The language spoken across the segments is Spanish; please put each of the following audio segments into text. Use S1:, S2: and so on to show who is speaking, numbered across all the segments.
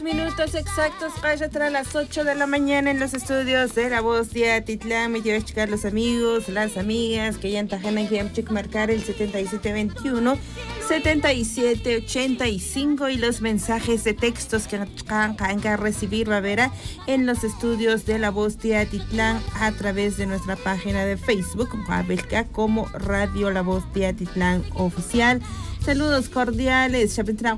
S1: Minutos exactos para las 8 de la mañana en los estudios de La Voz de Atitlán. Me llevo a checar los amigos, las amigas que ya entajan que marcar el 7721 7785 y los mensajes de textos que van a recibir va a ver en los estudios de La Voz de Atitlán a través de nuestra página de Facebook como Radio La Voz de Atitlán Oficial. Saludos cordiales,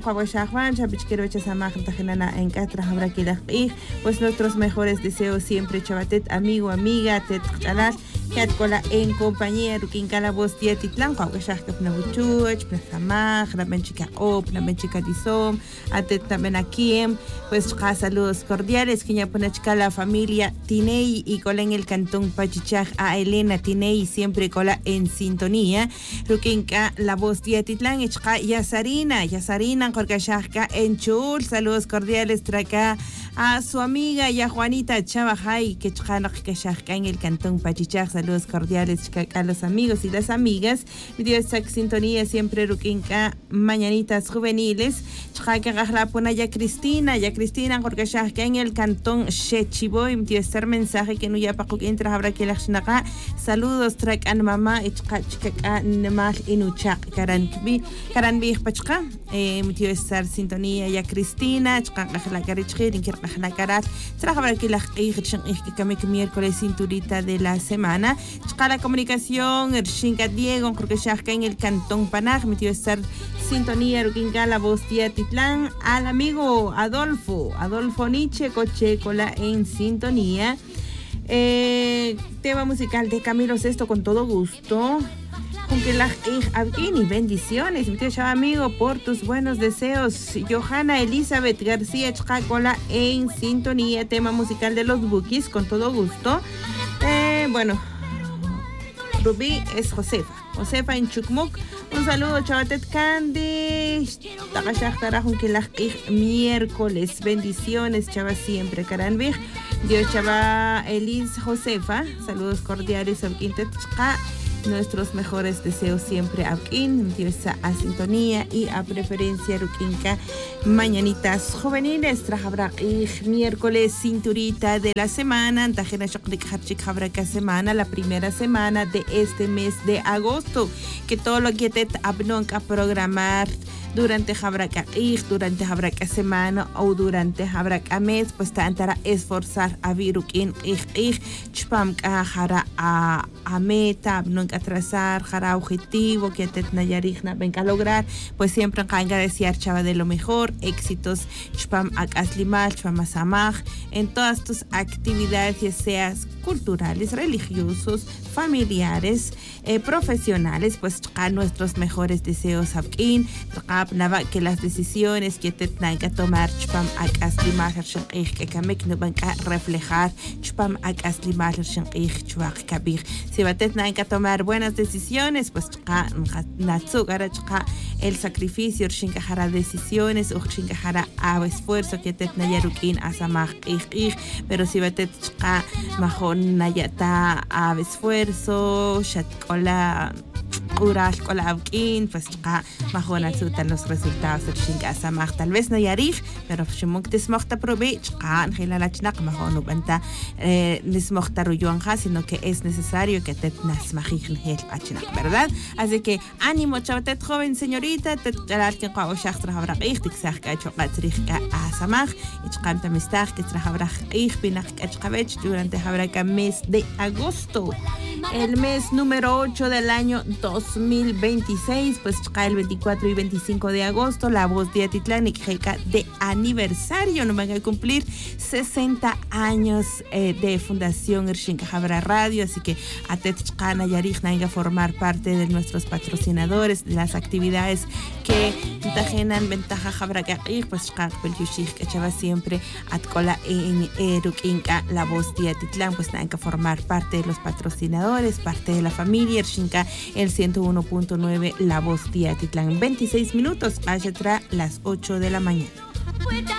S1: pues nuestros mejores deseos siempre, Chabatet, amigo, amiga, Catcola en compañía, Ruquinca La Voz de Atitlán, Pnabuchuch, Pnazamaj, Rabenchica Op, Rabenchica Dizom, Atet también aquí, pues saludos cordiales, que ya pone la familia Tinei y cola en el cantón Pachichaj a Elena Tinei, siempre cola en sintonía, Ruquinca La Voz de Atitlán, Yasarina, Jorgashaka en Chul, saludos cordiales, traca a su amiga ya Juanita Chavajay, que en el cantón Pachichaj, saludos cordiales a los amigos y las amigas, video esta sintonía siempre Ruquinca, mañanitas juveniles, ya Cristina, Jorgashaka en el cantón Shechiboy, video este mensaje que no ya para que entra habrá que la chinaka, saludos traca a mamá, chica nemal inuchak, Karanbi Pachka, video esta sintonía ya Cristina, la carichir, la cara, trabajar que la miércoles cinturita de la semana. La comunicación, el Shinka Diego, porque ya en el cantón Panaj, metió estar sintonía, Ruquinca La Voz de Atitlán, al amigo Adolfo Nietzsche, Cochecola en sintonía. Tema musical de Camilo Sesto con todo gusto. Con que la y bendiciones, mi tío amigo, por tus buenos deseos. Johanna Elizabeth García Chcacola en sintonía, tema musical de los Bukis, con todo gusto. Bueno, Rubí es Josefa en Chukmuk. Un saludo, Chabatet Candy. Con que la miércoles, bendiciones, Chava siempre, Caranbig. Dios Chava Elis Josefa, saludos cordiales, Abquintet Chca. Nuestros mejores deseos siempre a a sintonía y a preferencia Ruquinca, mañanitas juveniles, trahabra miércoles cinturita de la semana, Antajena Shoklik Harchik Habraka semana, la primera semana de este mes de agosto, que todo lo que te abnonca programar durante durante Habraka semana o durante Habraka mes, pues te antara esforzar a virukin chpam jara a meta, nunca atrasar, jara objetivo que te nayarigna venga a lograr, pues siempre caiga desear chava de lo mejor, éxitos chpam akaslimal, chpam asamaj, en todas tus actividades, ya seas culturales, religiosos, familiares, profesionales, pues a nuestros mejores deseos abkin, que las decisiones que te tengan que tomar chpam akaslimar que kamek no van a reflejar chpam akaslimar chuak kabir. Si va a tener que tomar buenas decisiones, pues el sacrificio shinkahara decisiones o shinkahara a esfuerzo que te nayarukin asamach pero si va a tener mahon nayata a esfuerzo shatkola Ural Kolabkin, pues mahona sutan los resultados del Shingasamach. Tal vez no yarich, pero Shimuk desmochta provech, Angela Lachnak, mahonu banta desmochta ruyuanja, sino que es necesario que te nasmajin help achnak, ¿verdad? Así que ánimo, chavatet joven señorita, te galar que qua oshach trahabra ich, tiksach ka choqatrich ka asamach, ichqamta mistach que trahabra ich binach kachqavech durante habraka mes de agosto. El mes número 8 del año 2026, pues el 24 y 25 de agosto, La Voz de Atitlán y de aniversario, nos van a cumplir 60 años de fundación Irshinkajabra Radio, así que a Tetchkana Yarich a formar parte de nuestros patrocinadores, de las actividades que tajenan ventaja Jabra pues que chava siempre atcola en Ruquinca La Voz de Atitlán, pues tienen que formar parte de los patrocinadores, parte de la familia Irshinka, el 101.9 La Voz de Atitlán. 26 minutos, hasta las 8 de la mañana.